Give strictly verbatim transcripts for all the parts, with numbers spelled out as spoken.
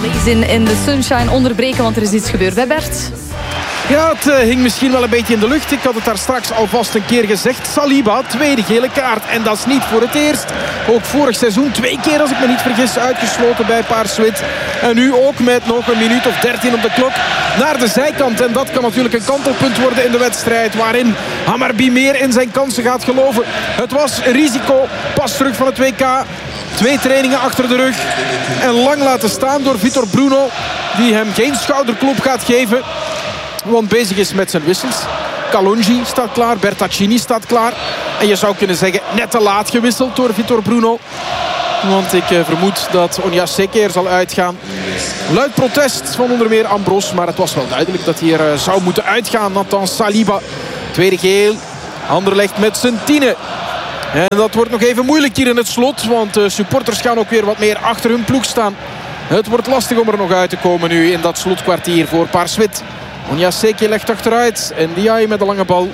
In, in de sunshine onderbreken, want er is iets gebeurd bij Bert. Ja, het uh, hing misschien wel een beetje in de lucht. Ik had het daar straks alvast een keer gezegd. Saliba, tweede gele kaart. En dat is niet voor het eerst. Ook vorig seizoen twee keer, als ik me niet vergis, uitgesloten bij Paars-Wit. En nu ook met nog een minuut of dertien op de klok naar de zijkant. En dat kan natuurlijk een kantelpunt worden in de wedstrijd, waarin Hammarby meer in zijn kansen gaat geloven. Het was risico, pas terug van het W K. Twee trainingen achter de rug. En lang laten staan door Vitor Bruno, die hem geen schouderklop gaat geven, want bezig is met zijn wissels. Kalonji staat klaar, Bertaccini staat klaar. En je zou kunnen zeggen, net te laat gewisseld door Vitor Bruno. Want ik uh, vermoed dat Onyaseke er zal uitgaan. Luid protest van onder meer Ambros. Maar het was wel duidelijk dat hij er uh, zou moeten uitgaan. Nathan Saliba, tweede geel. Anderlecht met zijn tienen. En dat wordt nog even moeilijk hier in het slot. Want de supporters gaan ook weer wat meer achter hun ploeg staan. Het wordt lastig om er nog uit te komen nu in dat slotkwartier voor Paars-Wit. Onyaseke legt achteruit. En Ndiaye met de lange bal.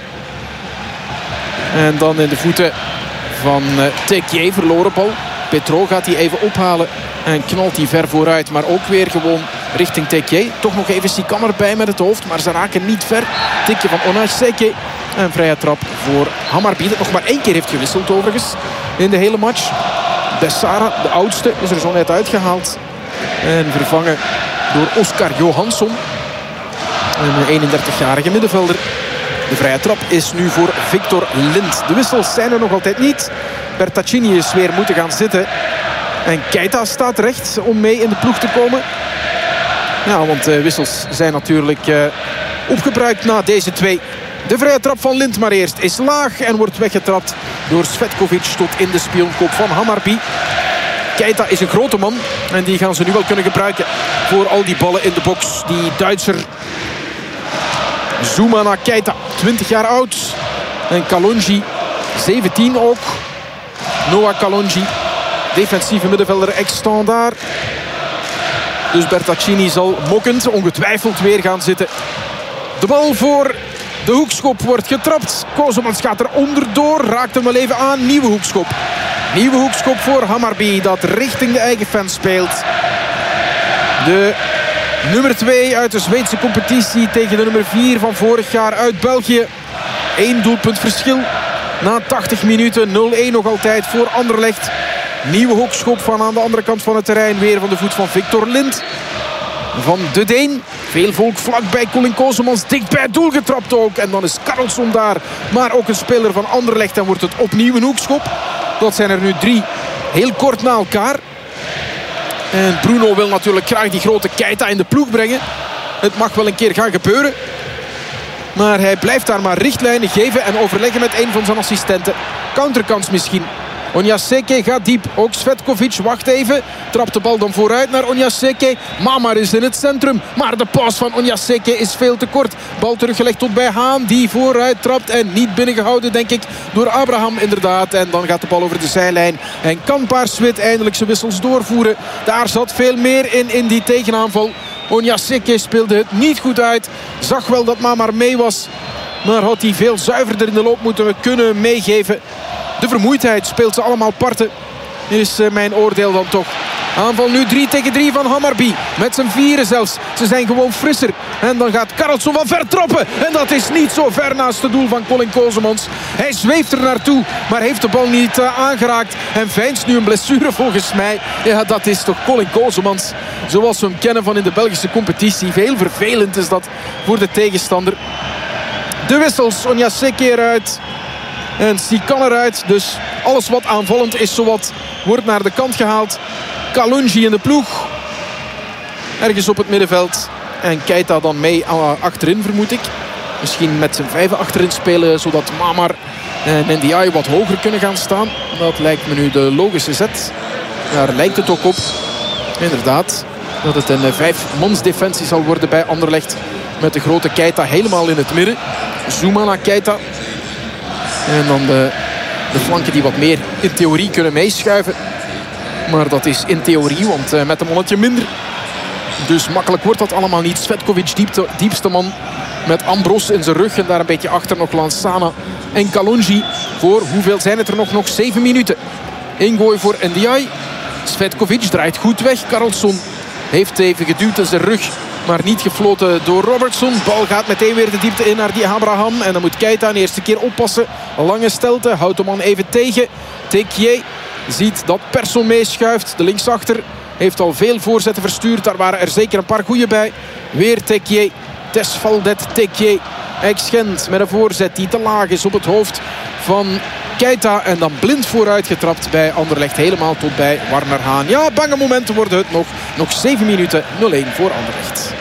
En dan in de voeten van uh, Tekier, verloren bal. Petro gaat hij even ophalen. En knalt hij ver vooruit. Maar ook weer gewoon richting Tekier. Toch nog even Sikan erbij met het hoofd. Maar ze raken niet ver. Tikje van Onyaseke. En vrije trap voor Hammarby. Dat nog maar één keer heeft gewisseld overigens. In de hele match. Bessara, de oudste, is er zo net uitgehaald. En vervangen door Oscar Johansson. Een eenendertigjarige middenvelder. De vrije trap is nu voor Victor Lind. De wissels zijn er nog altijd niet. Bertaccini is weer moeten gaan zitten. En Keita staat recht om mee in de ploeg te komen. Ja, want de wissels zijn natuurlijk uh, opgebruikt na deze twee. De vrije trap van Lind maar eerst is laag en wordt weggetrapt door Svetkovic tot in de spionkop van Hammarby. Keita is een grote man en die gaan ze nu wel kunnen gebruiken voor al die ballen in de box. Die Duitser Zouma naar Keita, twintig jaar oud. En Kalonji, zeventien ook. Noah Kalonji, defensieve middenvelder ex-Standaard. Dus Bertaccini zal mokkend ongetwijfeld weer gaan zitten. De bal voor de hoekschop wordt getrapt. Kozemans gaat er onderdoor, raakt hem wel even aan. Nieuwe hoekschop. Nieuwe hoekschop voor Hammarby dat richting de eigen fans speelt. De nummer twee uit de Zweedse competitie tegen de nummer vier van vorig jaar uit België. Eén doelpunt verschil. Na tachtig minuten nul-één nog altijd voor Anderlecht. Nieuwe hoekschop van aan de andere kant van het terrein. Weer van de voet van Victor Lind. Van de Deen. Veel volk vlakbij Colin Kozemans. Dicht bij het doel getrapt ook. En dan is Karlsson daar. Maar ook een speler van Anderlecht. En wordt het opnieuw een hoekschop. Dat zijn er nu drie. Heel kort na elkaar. En Bruno wil natuurlijk graag die grote Keita in de ploeg brengen. Het mag wel een keer gaan gebeuren. Maar hij blijft daar maar richtlijnen geven en overleggen met een van zijn assistenten. Counterkans misschien. Onyaseke gaat diep. Ook Svetkovic wacht even. Trapt de bal dan vooruit naar Onyaseke. Mamar is in het centrum. Maar de pas van Onyaseke is veel te kort. Bal teruggelegd tot bij Haan. Die vooruit trapt en niet binnengehouden denk ik door Abraham inderdaad. En dan gaat de bal over de zijlijn. En kan Paars-Wit eindelijk zijn wissels doorvoeren. Daar zat veel meer in in die tegenaanval. Onyaseke speelde het niet goed uit. Zag wel dat Mamar mee was. Maar had hij veel zuiverder in de loop moeten kunnen meegeven. De vermoeidheid speelt ze allemaal parten. Is uh, mijn oordeel dan toch. Aanval nu drie tegen drie van Hammarby. Met z'n vieren zelfs. Ze zijn gewoon frisser. En dan gaat Karlsson van ver trappen. En dat is niet zo ver naast het doel van Colin Kozemans. Hij zweeft er naartoe. Maar heeft de bal niet uh, aangeraakt. En veinst nu een blessure volgens mij. Ja, dat is toch Colin Kozemans. Zoals we hem kennen van in de Belgische competitie. Heel vervelend is dat voor de tegenstander. De wissels. Onyaseke eruit. En Sikan eruit. Dus alles wat aanvallend is zowat wordt naar de kant gehaald. Kalonji in de ploeg. Ergens op het middenveld. En Keita dan mee achterin vermoed ik. Misschien met zijn vijven achterin spelen. Zodat Mamar en Ndiaye wat hoger kunnen gaan staan. Dat lijkt me nu de logische zet. Daar lijkt het ook op. Inderdaad. Dat het een vijfmans defensie zal worden bij Anderlecht. Met de grote Keita helemaal in het midden. Zouma naar Keita. En dan de, de flanken die wat meer in theorie kunnen meeschuiven. Maar dat is in theorie, want uh, met een mannetje minder. Dus makkelijk wordt dat allemaal niet. Svetkovic, diepte, diepste man met Ambros in zijn rug. En daar een beetje achter nog Lansana en Kalonji. Voor hoeveel zijn het er nog? Nog zeven minuten. Ingooi voor Ndiaye. Svetkovic draait goed weg. Karlsson Heeft even geduwd in zijn rug. Maar niet gefloten door Robertson. Bal gaat meteen weer de diepte in naar die Abraham. En dan moet Keita een eerste keer oppassen. Lange stelte. Houdt de man even tegen. Tekier ziet dat Persson meeschuift. De linksachter heeft al veel voorzetten verstuurd. Daar waren er zeker een paar goeie bij. Weer Tekier. Tesfaldet Tekier. Ex-Gent met een voorzet die te laag is op het hoofd van Keita. En dan blind vooruit getrapt bij Anderlecht. Helemaal tot bij Warner Haan. Ja, bange momenten worden het nog. Nog zeven minuten. nul-een voor Anderlecht.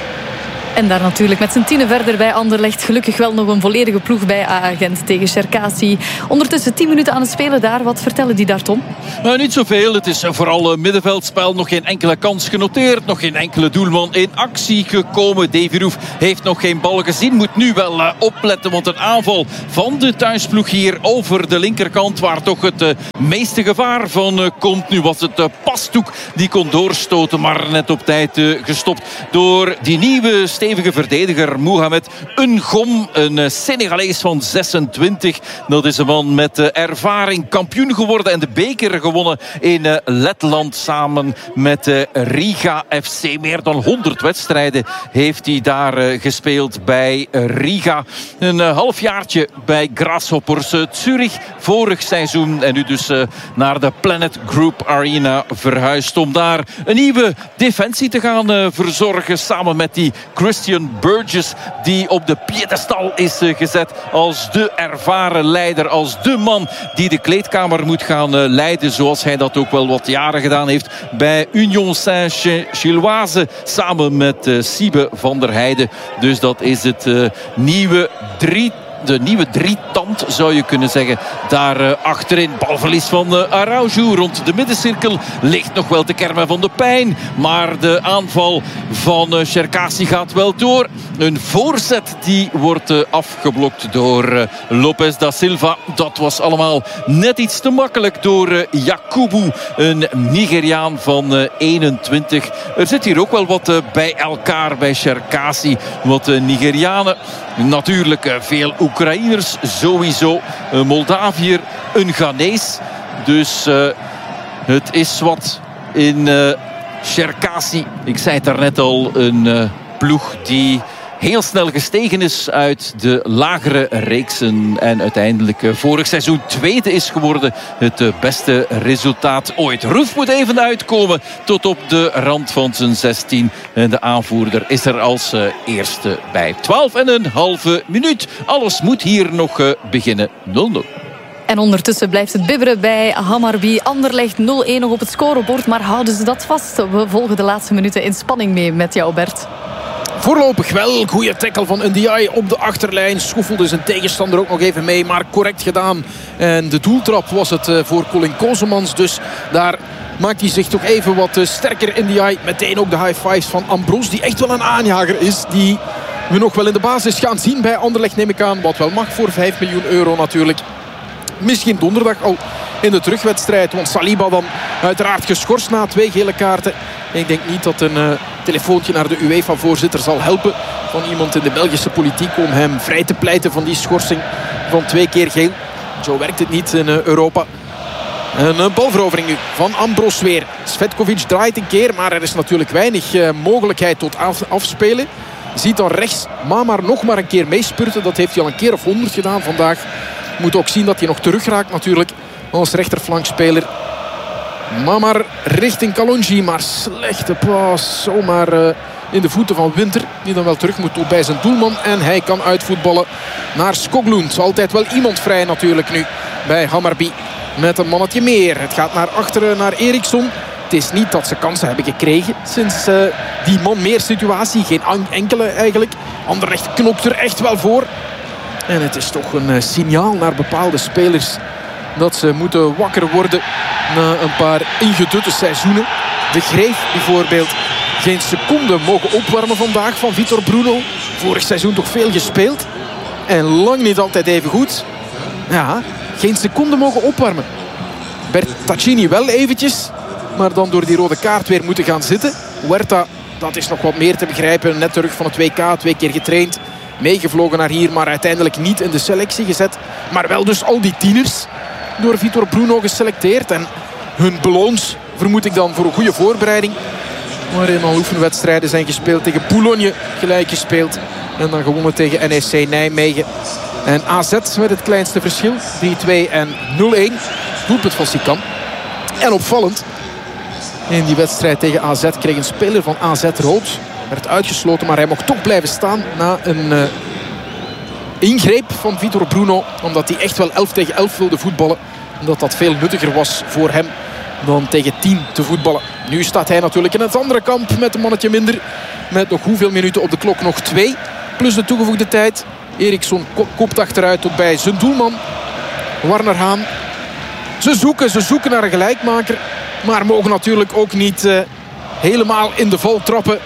En daar natuurlijk met z'n tienen verder bij Anderlecht. Gelukkig wel nog een volledige ploeg bij A A Gent tegen Cherkasy. Ondertussen tien minuten aan het spelen daar. Wat vertellen die daar, Tom? Nou, niet zoveel. Het is vooral middenveldspel. Nog geen enkele kans genoteerd. Nog geen enkele doelman in actie gekomen. Davy Roef heeft nog geen bal gezien. Moet nu wel uh, opletten. Want een aanval van de thuisploeg hier over de linkerkant. Waar toch het uh, meeste gevaar van uh, komt. Nu was het uh, Pastoek die kon doorstoten. Maar net op tijd uh, gestopt door die nieuwe stevige verdediger Mohamed Ngom. Een Senegalees van zesentwintig. Dat is een man met ervaring. Kampioen geworden en de beker gewonnen in Letland samen met Riga F C. Meer dan honderd wedstrijden heeft hij daar gespeeld bij Riga. Een halfjaartje bij Grasshoppers Zurich vorig seizoen. En nu dus naar de Planet Group Arena verhuisd om daar een nieuwe defensie te gaan verzorgen. Samen met die Christian Burgess die op de piedestal is gezet als de ervaren leider. Als de man die de kleedkamer moet gaan leiden. Zoals hij dat ook wel wat jaren gedaan heeft bij Union Saint-Gilloise. Samen met uh, Siebe van der Heijden. Dus dat is het uh, nieuwe drie... De nieuwe drietand zou je kunnen zeggen. Daar uh, achterin balverlies van uh, Araujo. Rond de middencirkel ligt nog wel te kermen van de pijn. Maar de aanval van uh, Cherkasy gaat wel door. Een voorzet die wordt uh, afgeblokt door uh, Lopez da Silva. Dat was allemaal net iets te makkelijk door uh, Yakubu. Een Nigeriaan van uh, eenentwintig. Er zit hier ook wel wat uh, bij elkaar bij Cherkasy. Wat uh, Nigerianen. Natuurlijk uh, veel Oekraïners sowieso. Een Moldaviër, een Ghanees. Dus uh, het is wat in uh, Cherkasy. Ik zei het daarnet al, een uh, ploeg die heel snel gestegen is uit de lagere reeksen. En uiteindelijk uh, vorig seizoen tweede is geworden. Het uh, beste resultaat ooit. Roef moet even uitkomen tot op de rand van zijn zestien. En de aanvoerder is er als uh, eerste bij. twaalf en een halve minuut. Alles moet hier nog uh, beginnen. nul nul. En ondertussen blijft het bibberen bij Hammarby. Anderlecht nul-een nog op het scorebord. Maar houden ze dat vast? We volgen de laatste minuten in spanning mee met jou, Bert. Voorlopig wel. Goede tackle van Ndiaye op de achterlijn. Schoefelde zijn tegenstander ook nog even mee. Maar correct gedaan. En de doeltrap was het voor Colin Kozemans. Dus daar maakt hij zich toch even wat sterker. Ndiaye. Meteen ook de high fives van Ambros. Die echt wel een aanjager is. Die we nog wel in de basis gaan zien bij Anderlecht, neem ik aan. Wat wel mag voor vijf miljoen euro natuurlijk. Misschien donderdag al in de terugwedstrijd. Want Saliba dan uiteraard geschorst na twee gele kaarten. En ik denk niet dat een uh, telefoontje naar de UEFA-voorzitter zal helpen. Van iemand in de Belgische politiek om hem vrij te pleiten van die schorsing van twee keer geel. Zo werkt het niet in uh, Europa. Een uh, balverovering nu van Ambros weer. Svetkovic draait een keer, maar er is natuurlijk weinig uh, mogelijkheid tot af- afspelen. Ziet dan rechts Mamar nog maar een keer meespurten. Dat heeft hij al een keer of honderd gedaan vandaag. Moet ook zien dat hij nog terugraakt natuurlijk als rechterflankspeler. Mamar richting Kalonji, maar slechte pas. Zomaar uh, in de voeten van Winter. Die dan wel terug moet tot bij zijn doelman. En hij kan uitvoetballen naar Skoglund. Altijd wel iemand vrij natuurlijk nu bij Hammarby. Met een mannetje meer. Het gaat naar achteren naar Eriksson. Het is niet dat ze kansen hebben gekregen sinds uh, die man meer situatie. Geen enkele eigenlijk. Anderlecht knokt er echt wel voor. En het is toch een uh, signaal naar bepaalde spelers dat ze moeten wakker worden na een paar ingedutte seizoenen. De Greef bijvoorbeeld. Geen seconde mogen opwarmen vandaag van Vitor Bruno. Vorig seizoen toch veel gespeeld. En lang niet altijd even goed. Ja, geen seconde mogen opwarmen. Bertaccini wel eventjes. Maar dan door die rode kaart weer moeten gaan zitten. Huerta, dat is nog wat meer te begrijpen. Net terug van het W K, twee keer getraind. Meegevlogen naar hier, maar uiteindelijk niet in de selectie gezet. Maar wel dus al die tieners door Vitor Bruno geselecteerd. En hun beloons vermoed ik dan voor een goede voorbereiding. waarin al oefenwedstrijden zijn gespeeld. Tegen Boulogne gelijk gespeeld. En dan gewonnen tegen N E C Nijmegen. En A Z met het kleinste verschil. drie twee en nul een. Doelpunt van Sikan. En opvallend. In die wedstrijd tegen A Z kreeg een speler van A Z rood. Werd uitgesloten, maar hij mocht toch blijven staan na een uh, ingreep van Vitor Bruno. Omdat hij echt wel elf tegen elf wilde voetballen. Omdat dat veel nuttiger was voor hem dan tegen tien te voetballen. Nu staat hij natuurlijk in het andere kamp met een mannetje minder. Met nog hoeveel minuten op de klok? Nog twee. Plus de toegevoegde tijd. Eriksson koopt achteruit tot bij zijn doelman. Warner Haan. Ze zoeken, ze zoeken naar een gelijkmaker. Maar mogen natuurlijk ook niet uh, helemaal in de val trappen.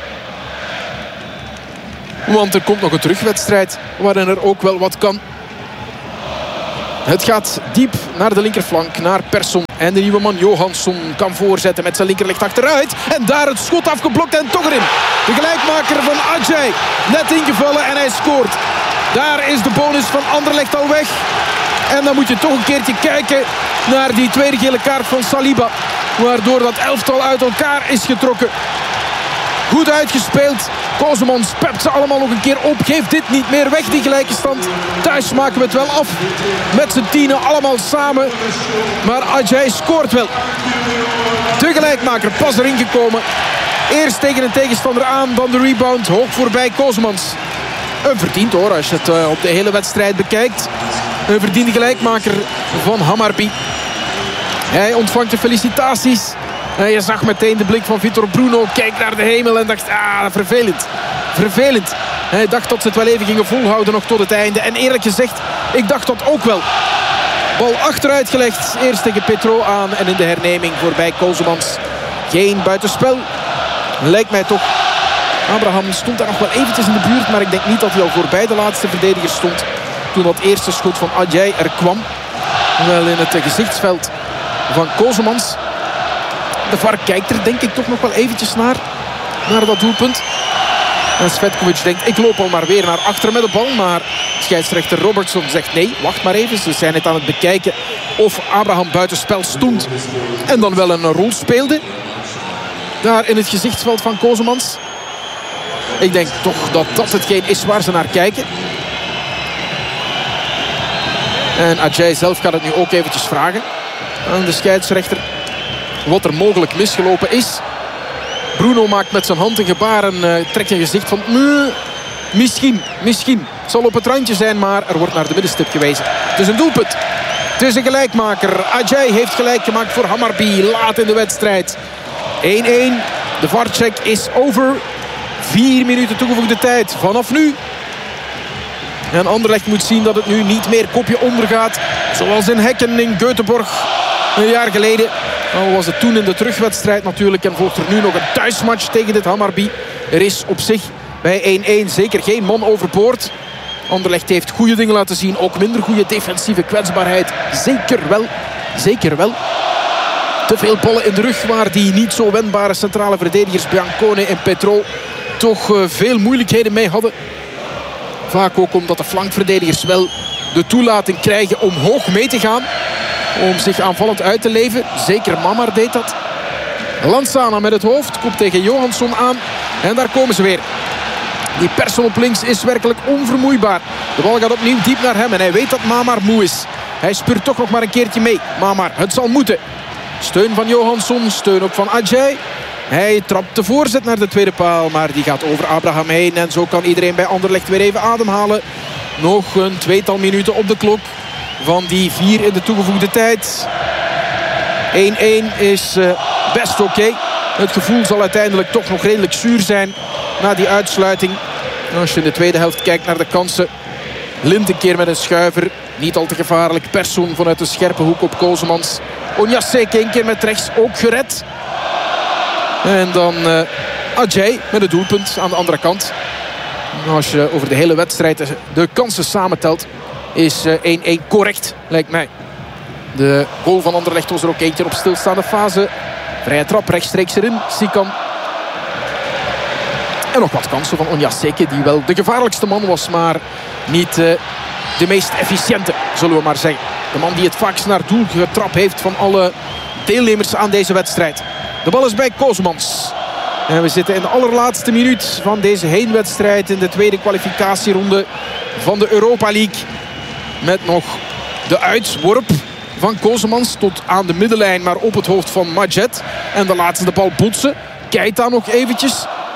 Want er komt nog een terugwedstrijd waarin er ook wel wat kan. Het gaat diep naar de linkerflank, naar Persson. En de nieuwe man Johansson kan voorzetten met zijn linkerlicht achteruit. En daar het schot afgeblokt en toch erin. De gelijkmaker van Adjei. Net ingevallen en hij scoort. Daar is de bonus van Anderlecht al weg. En dan moet je toch een keertje kijken naar die tweede gele kaart van Saliba. Waardoor dat elftal uit elkaar is getrokken. Goed uitgespeeld. Kosemans pept ze allemaal nog een keer op. Geeft dit niet meer weg, die gelijke stand. Thuis maken we het wel af. Met z'n tienen allemaal samen. Maar Adjei scoort wel. De gelijkmaker pas erin gekomen. Eerst tegen een tegenstander aan, dan de rebound. Hoog voorbij Kosemans. Een verdiend hoor, als je het uh, op de hele wedstrijd bekijkt. Een verdiende gelijkmaker van Hammarby. Hij ontvangt de felicitaties. En je zag meteen de blik van Vitor Bruno. Kijk naar de hemel en dacht, ah, vervelend. Vervelend. Hij dacht dat ze het wel even gingen volhouden nog tot het einde. En eerlijk gezegd, ik dacht dat ook wel. Bal achteruit gelegd. Eerst tegen Petro aan en in de herneming voorbij Kosemans. Geen buitenspel. Lijkt mij toch. Abraham stond daar nog wel eventjes in de buurt. Maar ik denk niet dat hij al voorbij de laatste verdediger stond. Toen dat eerste schot van Adjei er kwam. Wel in het gezichtsveld van Kosemans. De V A R kijkt er denk ik toch nog wel eventjes naar. Naar dat doelpunt. En Svetkovic denkt, ik loop al maar weer naar achteren met de bal. Maar scheidsrechter Robertson zegt nee, wacht maar even. Ze zijn net aan het bekijken of Abraham buitenspel stond. En dan wel een rol speelde. Daar in het gezichtsveld van Kosemans. Ik denk toch dat dat hetgeen is waar ze naar kijken. En Adjei zelf gaat het nu ook eventjes vragen aan de scheidsrechter. Wat er mogelijk misgelopen is. Bruno maakt met zijn hand een gebaar en uh, trekt een gezicht van... Misschien, misschien. Het zal op het randje zijn, maar er wordt naar de middenstip gewezen. Het is een doelpunt. Het is een gelijkmaker. Adjei heeft gelijk gemaakt voor Hammarby laat in de wedstrijd. één één. De V A R-check is over. Vier minuten toegevoegde tijd vanaf nu. En Anderlecht moet zien dat het nu niet meer kopje ondergaat. Zoals in Hekken in Göteborg een jaar geleden. Al was het toen in de terugwedstrijd natuurlijk. En volgt er nu nog een thuismatch tegen dit Hammarby. Er is op zich bij één één zeker geen man overboord. Anderlecht heeft goede dingen laten zien. Ook minder goede defensieve kwetsbaarheid. Zeker wel. Zeker wel. Te veel ballen in de rug waar die niet zo wendbare centrale verdedigers Biancone en Petro toch uh, veel moeilijkheden mee hadden. Vaak ook omdat de flankverdedigers wel de toelating krijgen om hoog mee te gaan. Om zich aanvallend uit te leven. Zeker Mamar deed dat. Lanzana met het hoofd. Komt tegen Johansson aan. En daar komen ze weer. Die Persson op links is werkelijk onvermoeibaar. De bal gaat opnieuw diep naar hem. En hij weet dat Mamar moe is. Hij speurt toch nog maar een keertje mee. Mamar, het zal moeten. Steun van Johansson. Steun ook van Adjei. Hij trapt de voorzet naar de tweede paal. Maar die gaat over Abraham heen. En zo kan iedereen bij Anderlecht weer even ademhalen. Nog een tweetal minuten op de klok. Van die vier in de toegevoegde tijd. één één is uh, best oké. Okay. Het gevoel zal uiteindelijk toch nog redelijk zuur zijn. Na die uitsluiting. Als je in de tweede helft kijkt naar de kansen. Lint een keer met een schuiver. Niet al te gevaarlijk. Persson vanuit de scherpe hoek op Kosemans. Onyaseke een keer met rechts. Ook gered. En dan uh, Adjei met het doelpunt aan de andere kant. Als je over de hele wedstrijd de kansen samentelt, is één één correct, lijkt mij. De goal van Anderlecht was er ook eentje op stilstaande fase. Vrije trap rechtstreeks erin. Sikan. En nog wat kansen van Onyaseke, die wel de gevaarlijkste man was, maar niet uh, de meest efficiënte, zullen we maar zeggen. De man die het vaakst naar doel getrapt heeft van alle deelnemers aan deze wedstrijd. De bal is bij Kosemans. En we zitten in de allerlaatste minuut van deze heenwedstrijd in de tweede kwalificatieronde van de Europa League. Met nog de uitworp van Kosemans tot aan de middenlijn, maar op het hoofd van Madjet. En de laatste de bal botsen. Keita nog eventjes.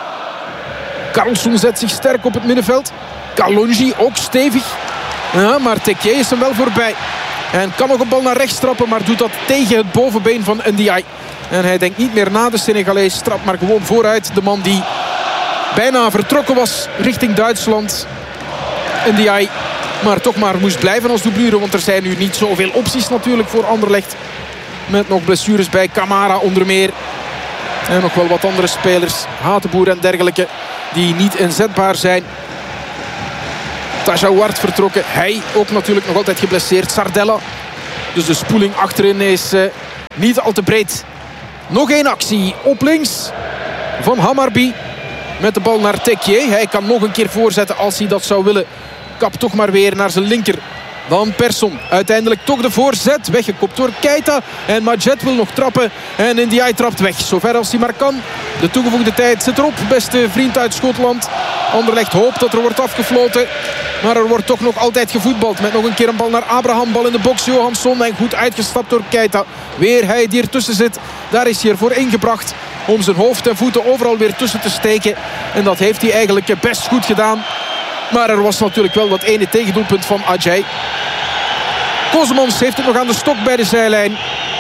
Karlsson zet zich sterk op het middenveld. Kalonji ook stevig. Ja, maar Teké is hem wel voorbij. En kan nog een bal naar rechts trappen, maar doet dat tegen het bovenbeen van Ndiaye. En hij denkt niet meer na, de Senegalees. Trapt maar gewoon vooruit. De man die bijna vertrokken was richting Duitsland. Ndiaye. Maar toch maar moest blijven als doublure. Want er zijn nu niet zoveel opties natuurlijk voor Anderlecht. Met nog blessures bij Camara onder meer. En nog wel wat andere spelers. Hateboer en dergelijke. Die niet inzetbaar zijn. Tajawart vertrokken. Hij ook natuurlijk nog altijd geblesseerd. Sardella. Dus de spoeling achterin is uh, niet al te breed. Nog één actie op links van Hammarby. Met de bal naar Tekié. Hij kan nog een keer voorzetten als hij dat zou willen. Kap toch maar weer naar zijn linker. Dan Persson. Uiteindelijk toch de voorzet. Weggekopt door Keita. En Madjet wil nog trappen. En Ndiaye trapt weg. Zover als hij maar kan. De toegevoegde tijd zit erop. Beste vriend uit Schotland. Anderlecht hoopt dat er wordt afgefloten. Maar er wordt toch nog altijd gevoetbald. Met nog een keer een bal naar Abraham. Bal in de box. Johansson. En goed uitgestapt door Keita. Weer hij die ertussen zit. Daar is hij ervoor ingebracht. Om zijn hoofd en voeten overal weer tussen te steken. En dat heeft hij eigenlijk best goed gedaan. Maar er was natuurlijk wel dat ene tegendoelpunt van Adjei. Kosemans heeft het nog aan de stok bij de zijlijn.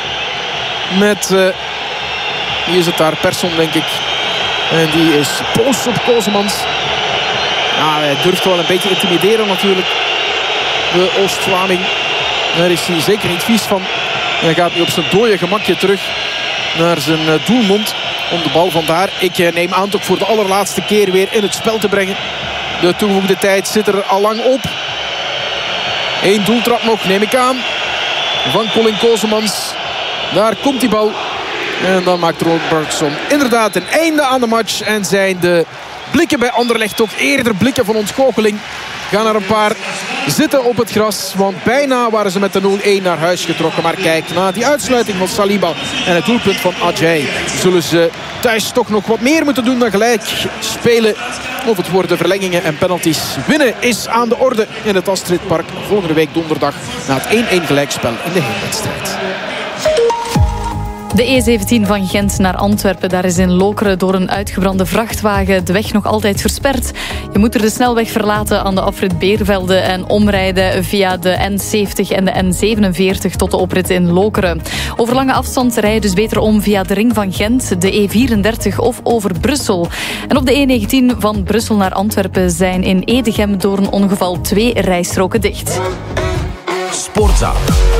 Met, uh, wie is het daar? Persson denk ik. En die is boos op Kosemans. Ja, hij durft wel een beetje intimideren natuurlijk. De Oost-Vlaming. Daar is hij zeker niet vies van. Hij gaat nu op zijn dode gemakje terug naar zijn doelmond. Om de bal vandaar. Ik neem aan toch voor de allerlaatste keer weer in het spel te brengen. De toegevoegde tijd zit er al lang op. Eén doeltrap nog, neem ik aan. Van Colin Kosemans. Daar komt die bal. En dan maakt Robertson inderdaad een einde aan de match. En zijn de blikken bij Anderlecht toch eerder blikken van ontgoocheling. Gaan er een paar zitten op het gras. Want bijna waren ze met de nul-één naar huis getrokken. Maar kijk, na die uitsluiting van Saliba en het doelpunt van Adjei... zullen ze thuis toch nog wat meer moeten doen dan gelijk spelen. Of het worden verlengingen en penalties. Winnen is aan de orde in het Astridpark. Volgende week donderdag na het één-één gelijkspel in de heenwedstrijd. De E zeventien van Gent naar Antwerpen. Daar is in Lokeren door een uitgebrande vrachtwagen de weg nog altijd versperd. Je moet er de snelweg verlaten aan de afrit Beervelde en omrijden via de N zeventig en de N zevenenveertig tot de oprit in Lokeren. Over lange afstand rij je dus beter om via de Ring van Gent, de E vierendertig of over Brussel. En op de E negentien van Brussel naar Antwerpen zijn in Edegem door een ongeval twee rijstroken dicht. Sportzaal.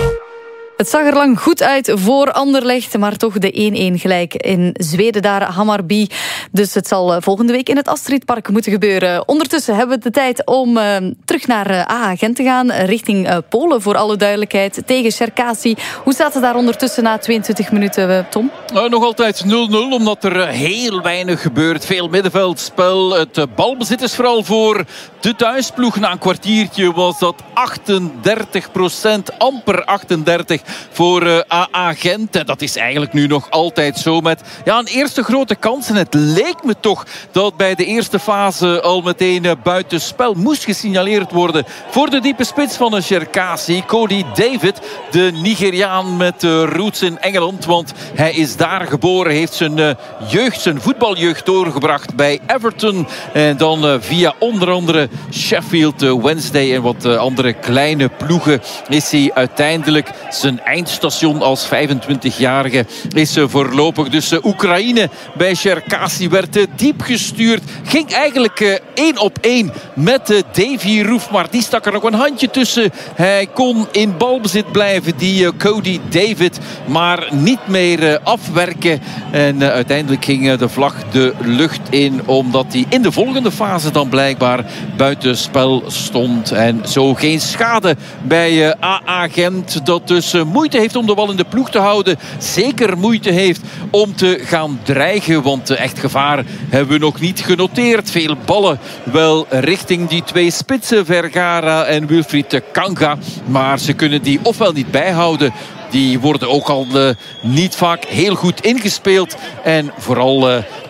Het zag er lang goed uit voor Anderlecht, maar toch de één-één gelijk in Zweden daar, Hammarby. Dus het zal volgende week in het Astridpark moeten gebeuren. Ondertussen hebben we de tijd om uh, terug naar uh, A A Gent te gaan, richting uh, Polen voor alle duidelijkheid, tegen Cherkasy. Hoe staat het daar ondertussen na tweeëntwintig minuten, uh, Tom? Uh, nog altijd nul nul, omdat er uh, heel weinig gebeurt. Veel middenveldspel. Het uh, balbezit is vooral voor de thuisploeg. Na een kwartiertje was dat achtendertig procent, amper achtendertig voor uh, A A Gent. En dat is eigenlijk nu nog altijd zo met ja, een eerste grote kans. En het leek me toch dat bij de eerste fase al meteen uh, buitenspel moest gesignaleerd worden voor de diepe spits van een Cherkasy. Cody David, de Nigeriaan met uh, roots in Engeland. Want hij is daar geboren, heeft zijn uh, jeugd, zijn voetbaljeugd doorgebracht bij Everton. En dan uh, via onder andere Sheffield uh, Wednesday en wat uh, andere kleine ploegen is hij uiteindelijk zijn eindstation als vijfentwintigjarige is voorlopig. Dus uh, Oekraïne bij Cherkasy werd uh, diep gestuurd. Ging eigenlijk uh, één op één met uh, Davy Roef. Maar die stak er nog een handje tussen. Hij kon in balbezit blijven, die uh, Cody David. Maar niet meer uh, afwerken. En uh, uiteindelijk ging uh, de vlag de lucht in. Omdat hij in de volgende fase dan blijkbaar buitenspel stond. En zo geen schade bij uh, A A Gent. Dat dus uh, moeite heeft om de bal in de ploeg te houden. Zeker moeite heeft om te gaan dreigen. Want uh, echt gevaar hebben we nog niet genoteerd. Veel ballen wel richting die twee spitsen. Vergara en Wilfried Kanga. Maar ze kunnen die ofwel niet bijhouden. Die worden ook al uh, niet vaak heel goed ingespeeld. En vooral uh,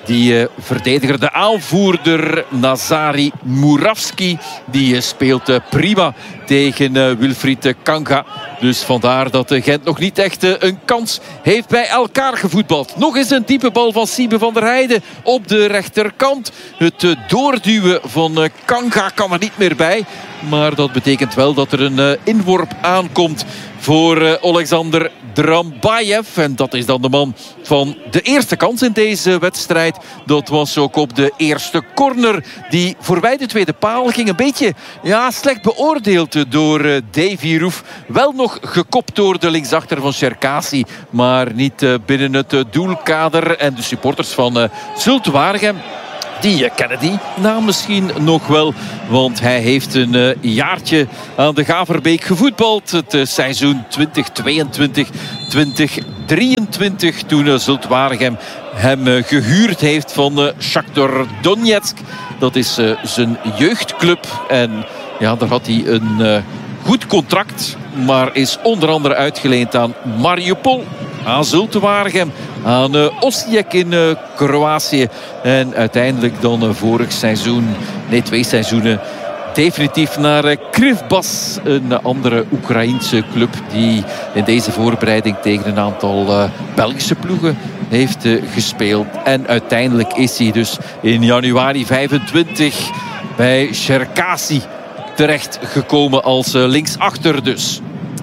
die uh, verdediger, de aanvoerder Nazari Murawski, die uh, speelt uh, prima tegen uh, Wilfried Kanga. Dus vandaar dat uh, Gent nog niet echt uh, een kans heeft bij elkaar gevoetbald. Nog eens een diepe bal van Siebe van der Heijden op de rechterkant. Het uh, doorduwen van uh, Kanga kan er niet meer bij. Maar dat betekent wel dat er een uh, inworp aankomt voor uh, Alexander Drambayev. En dat is dan de man van de eerste kans in deze wedstrijd. Dat was ook op de eerste corner die voorbij de tweede paal ging. Een beetje ja, slecht beoordeeld door uh, Davy Roef. Wel nog gekopt door de linksachter van Cherkassy. Maar niet uh, binnen het uh, doelkader. En de supporters van uh, Zulte Waregem, die kennen die naam misschien nog wel. Want hij heeft een uh, jaartje aan de Gaverbeek gevoetbald. Het uh, seizoen twintig tweeëntwintig twintig drieëntwintig. Toen uh, Zulte Waregem hem uh, gehuurd heeft van uh, Shakhtar Donetsk. Dat is uh, zijn jeugdclub. En ja, daar had hij een uh, goed contract. Maar is onder andere uitgeleend aan Mariupol, aan Zulte Waregem, aan uh, Osijek in uh, Kroatië. En uiteindelijk dan uh, vorig seizoen, nee twee seizoenen, definitief naar uh, Krivbas, een uh, andere Oekraïense club die in deze voorbereiding tegen een aantal uh, Belgische ploegen heeft uh, gespeeld. En uiteindelijk is hij dus in januari vijfentwintig bij Cherkassy terecht gekomen als uh, linksachter dus.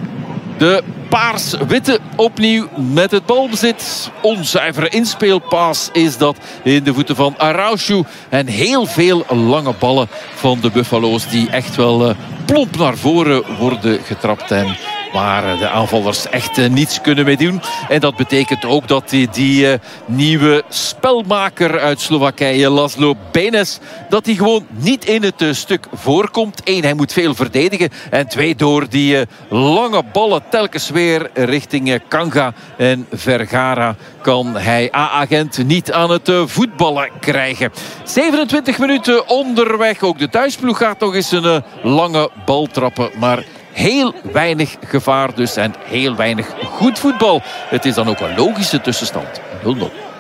De paars-witte opnieuw met het balbezit. Onzuivere inspeelpaas is dat in de voeten van Araujo. En heel veel lange ballen van de Buffalo's die echt wel uh, plomp naar voren worden getrapt. En waar de aanvallers echt uh, niets kunnen mee doen. En dat betekent ook dat die, die uh, nieuwe spelmaker uit Slowakije, Laszlo Benes, dat hij gewoon niet in het uh, stuk voorkomt. Eén, hij moet veel verdedigen. En twee, door die uh, lange ballen telkens weer richting uh, Kanga en Vergara kan hij A-agent niet aan het uh, voetballen krijgen. zevenentwintig minuten onderweg. Ook de thuisploeg gaat nog eens een uh, lange bal trappen. Maar heel weinig gevaar dus en heel weinig goed voetbal. Het is dan ook een logische tussenstand. nul nul.